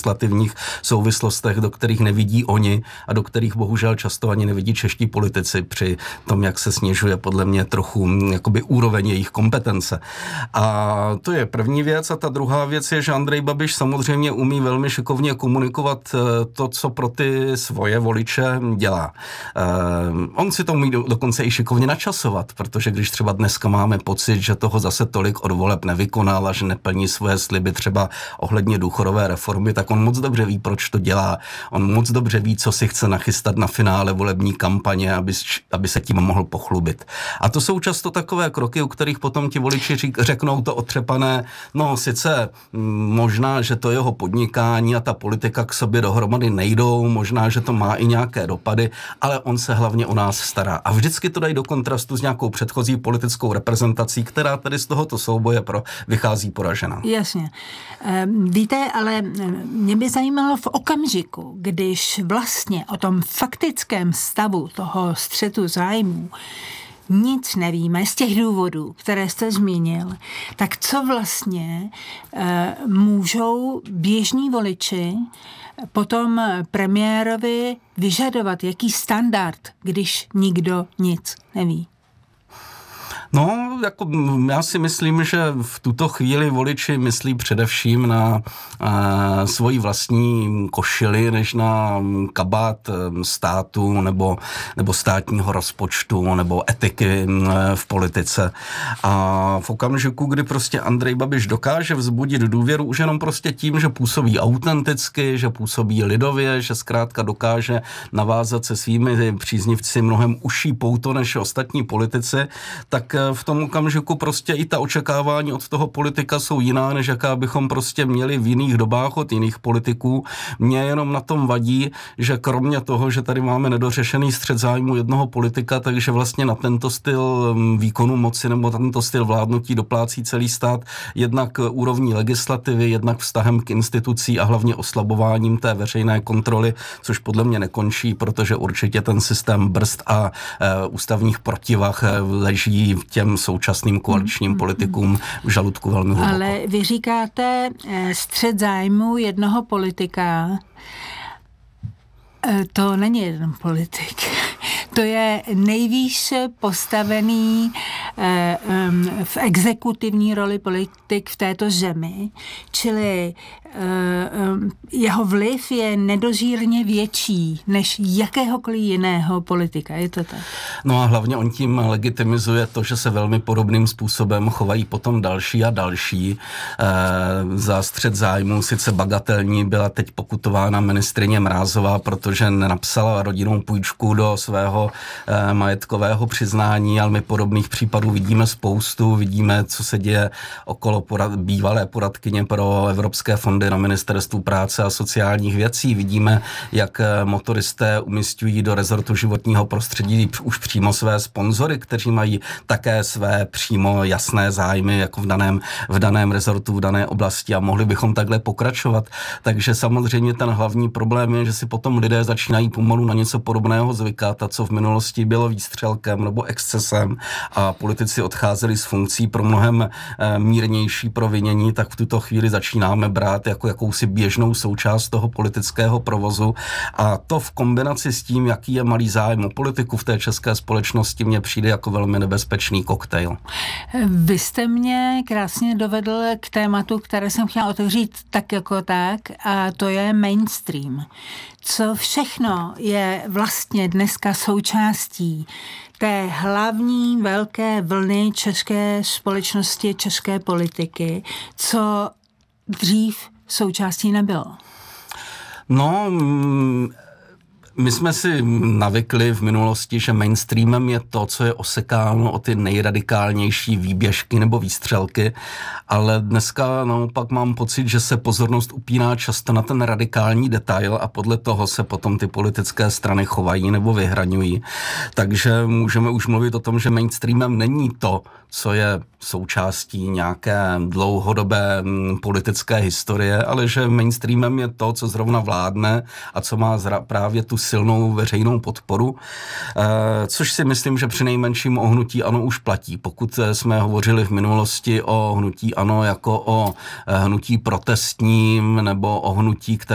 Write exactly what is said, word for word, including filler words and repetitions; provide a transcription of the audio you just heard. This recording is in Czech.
legislativních souvislostech, do kterých nevidí oni a do kterých bohužel často ani nevidí čeští politici při tom, jak se snižuje podle mě trochu jakoby úroveň jejich kompetence. A to je první věc a ta druhá věc je, že Andrej Babiš samozřejmě umí velmi šikovně komunikovat to, co pro ty svoje voliče dělá. On si to umí dokonce i šikovně načasovat, protože když třeba dneska máme pocit, že toho zase tolik od voleb nevykonal a že neplní svoje sliby třeba ohledně důchodové reformy, tak on moc dobře ví, proč to dělá. On moc dobře ví, co si chce nachystat na finále volební kampaně, aby, aby se tím mohl pochlubit. A to jsou často takové kroky, u kterých potom ti voliči řík, řeknou to otřepané, no sice možná, že to jeho podnikání a ta politika k sobě dohromady nejdou, možná, že to má i nějaké dopady, ale on se hlavně o nás stará. A vždycky to dají do kontrastu s nějakou předchozí politickou reprezentací, která tady z tohoto souboje pro vychází poražena. Jasně. Víte, ale mě by zajímalo v okamžiku, když vlastně o tom faktickém stavu toho střetu zájmů nic nevíme z těch důvodů, které jste zmínil, tak co vlastně e, můžou běžní voliči potom premiérovi vyžadovat, jaký standard, když nikdo nic neví? No, jako já si myslím, že v tuto chvíli voliči myslí především na e, svoji vlastní košili, než na kabát státu nebo, nebo státního rozpočtu nebo etiky e, v politice. A v okamžiku, kdy prostě Andrej Babiš dokáže vzbudit důvěru už jenom prostě tím, že působí autenticky, že působí lidově, že zkrátka dokáže navázat se svými příznivci mnohem užší pouto než ostatní politici, tak v tom okamžiku prostě i ta očekávání od toho politika jsou jiná, než jaká bychom prostě měli v jiných dobách od jiných politiků. Mně jenom na tom vadí, že kromě toho, že tady máme nedořešený střet zájmu jednoho politika, takže vlastně na tento styl výkonu moci nebo na tento styl vládnutí doplácí celý stát jednak úrovní legislativy, jednak vztahem k institucí a hlavně oslabováním té veřejné kontroly, což podle mě nekončí, protože určitě ten systém brzd a e, ústavních protivah leží těm současným koaličním politikům v žaludku velmi hluboko. Ale vy říkáte střet zájmu jednoho politika. To není jeden politik. To je nejvýš postavený eh, um, v exekutivní roli politik v této zemi, čili eh, um, jeho vliv je nedožírně větší než jakéhokoliv jiného politika. Je to tak? No a hlavně on tím legitimizuje to, že se velmi podobným způsobem chovají potom další a další. Eh, za střet zájmu sice bagatelní byla teď pokutována ministryně Mrázová, protože nenapsala rodinnou půjčku do svého eh, majetkového přiznání, ale my podobných případů vidíme spoustu, vidíme, co se děje okolo porad, bývalé poradkyně pro evropské fondy na ministerstvu práce a sociálních věcí, vidíme, jak motoristé umisťují do rezortu životního prostředí už přímo své sponzory, kteří mají také své přímo jasné zájmy jako v daném, v daném rezortu, v dané oblasti a mohli bychom takhle pokračovat. Takže samozřejmě ten hlavní problém je, že si potom lidé začínají pomalu na něco podobného zvykat a co v minulosti bylo výstřelkem nebo excesem a politici odcházeli z funkcí pro mnohem e, mírnější provinění, tak v tuto chvíli začínáme brát jako jakousi běžnou součást toho politického provozu a to v kombinaci s tím, jaký je malý zájem o politiku v té české společnosti, mně přijde jako velmi nebezpečný koktejl. Vy jste mě krásně dovedl k tématu, které jsem chtěla otevřít tak jako tak, a to je mainstream. Co všechno je vlastně dneska součástí té hlavní velké vlny české společnosti, české politiky, co dřív součástí nebylo? No... Mm... My jsme si navykli v minulosti, že mainstreamem je to, co je osekáno o ty nejradikálnější výběžky nebo výstřelky, ale dneska naopak mám pocit, že se pozornost upíná často na ten radikální detail a podle toho se potom ty politické strany chovají nebo vyhraňují. Takže můžeme už mluvit o tom, že mainstreamem není to, co je součástí nějaké dlouhodobé politické historie, ale že mainstreamem je to, co zrovna vládne a co má zra- právě tu silnou veřejnou podporu, e, což si myslím, že při nejmenším o hnutí ANO už platí. Pokud jsme hovořili v minulosti o hnutí ANO jako o hnutí protestním nebo o hnutí, které